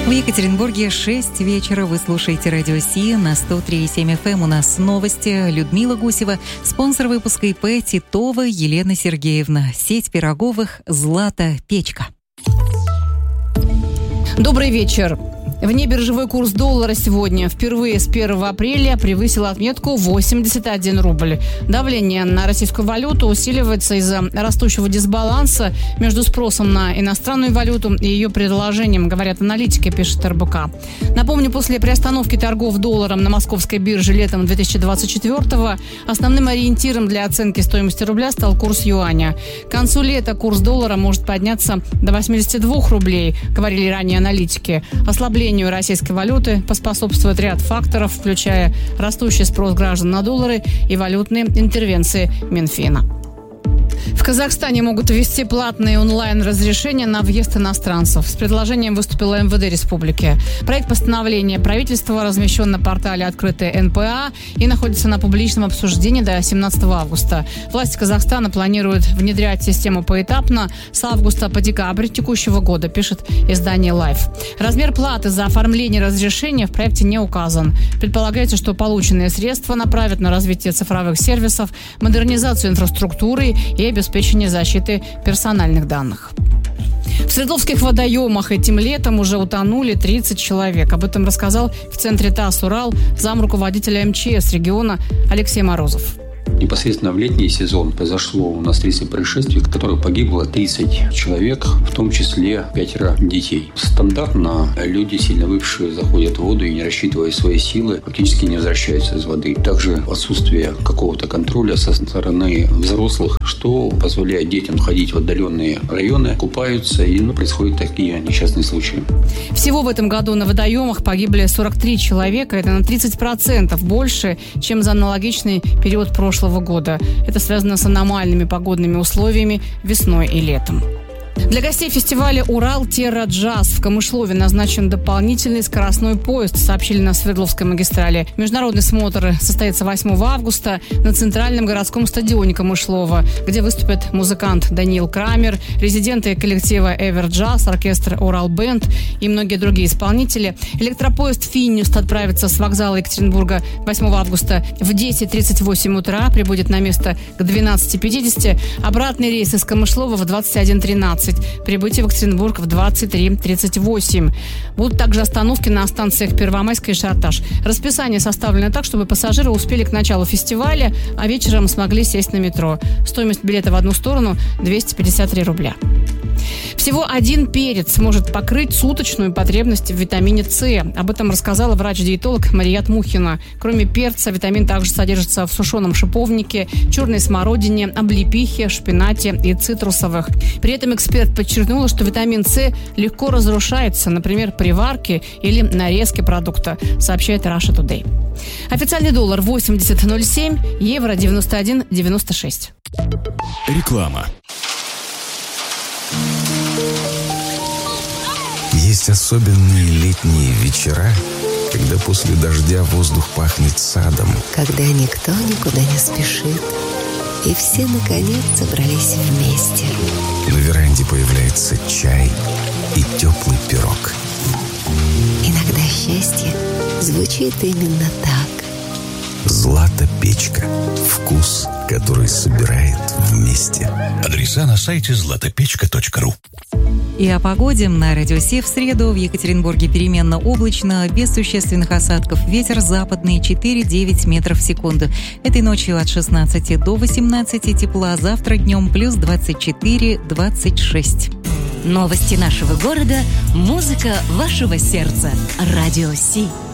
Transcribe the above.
В Екатеринбурге 6 вечера. Вы слушаете Радио Си на 103,7 FM. У нас новости. Людмила Гусева. Спонсор выпуска ИП Титова Елена Сергеевна. Сеть пироговых «Злата Печка». Добрый вечер. Внебиржевой курс доллара сегодня впервые с 1 апреля превысил отметку 81 рубль. Давление на российскую валюту усиливается из-за растущего дисбаланса между спросом на иностранную валюту и ее предложением, говорят аналитики, пишет РБК. Напомню, после приостановки торгов долларом на московской бирже летом 2024-го основным ориентиром для оценки стоимости рубля стал курс юаня. К концу лета курс доллара может подняться до 82 рублей, говорили ранее аналитики. Ослаблению российской валюты поспособствует ряд факторов, включая растущий спрос граждан на доллары и валютные интервенции Минфина. В Казахстане могут ввести платные онлайн-разрешения на въезд иностранцев. С предложением выступила МВД республики. Проект постановления правительства размещен на портале «Открытая НПА» и находится на публичном обсуждении до 17 августа. Власти Казахстана планируют внедрять систему поэтапно с августа по декабрь текущего года, пишет издание Life. Размер платы за оформление разрешения в проекте не указан. Предполагается, что полученные средства направят на развитие цифровых сервисов, модернизацию инфраструктуры и обеспечение защиты персональных данных. В Свердловских водоемах этим летом уже утонули 30 человек. Об этом рассказал в центре ТАСС «Урал» замруководителя МЧС региона Алексей Морозов. Непосредственно в летний сезон произошло у нас 30 происшествий, в которых погибло 30 человек, в том числе 5 детей. Стандартно люди, сильно выпившие, заходят в воду и, не рассчитывая свои силы, фактически не возвращаются из воды. Также отсутствие какого-то контроля со стороны взрослых, что позволяет детям ходить в отдаленные районы, купаются, и происходят такие несчастные случаи. Всего в этом году на водоемах погибли 43 человека. Это на 30% больше, чем за аналогичный период прошлого года. Это связано с аномальными погодными условиями весной и летом. Для гостей фестиваля «Урал Терра Джаз» в Камышлове назначен дополнительный скоростной поезд, сообщили на Свердловской магистрали. Международный смотр состоится 8 августа на центральном городском стадионе Камышлова, где выступят музыкант Даниил Крамер, резиденты коллектива «Эвер Джаз», оркестр «Урал Бенд» и многие другие исполнители. Электропоезд «Финюст» отправится с вокзала Екатеринбурга 8 августа в 10:38 утра, прибудет на место к 12:50. Обратный рейс из Камышлова в 21:13. Прибытие в Екатеринбург в 23:38. Будут также остановки на станциях Первомайская и Шарташ. Расписание составлено так, чтобы пассажиры успели к началу фестиваля, а вечером смогли сесть на метро. Стоимость билета в одну сторону – 253 рубля. Всего один перец может покрыть суточную потребность в витамине С. Об этом рассказала врач-диетолог Марият Мухина. Кроме перца, витамин также содержится в сушеном шиповнике, черной смородине, облепихе, шпинате и цитрусовых. При этом эксперт подчеркнула, что витамин С легко разрушается, например, при варке или нарезке продукта, сообщает Russia Today. Официальный доллар 80.07, евро 91.96. Реклама. Есть особенные летние вечера, когда после дождя воздух пахнет садом. Когда никто никуда не спешит, и все, наконец, собрались вместе. На веранде появляется чай и теплый пирог. Иногда счастье звучит именно так. «Злата Печка». Вкус, который собирает вместе. Адреса на сайте zlatopechka.ru. И о погоде на Радио Си в среду. В Екатеринбурге переменно облачно, без существенных осадков. Ветер западный 4-9 метров в секунду. Этой ночью от 16 до 18 тепла. Завтра днем плюс 24-26. Новости нашего города, музыка вашего сердца. Радио Си.